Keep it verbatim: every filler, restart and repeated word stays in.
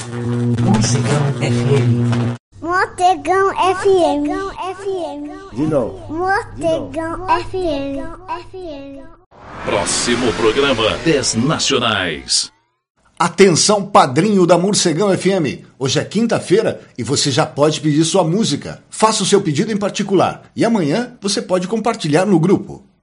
Morcegão F M. Morcegão F M. F M. De novo. Morcegão F M. F M. Próximo programa: dez Nacionais. Atenção, padrinho da Morcegão F M. Hoje é quinta-feira e você já pode pedir sua música. Faça o seu pedido em particular e amanhã você pode compartilhar no grupo.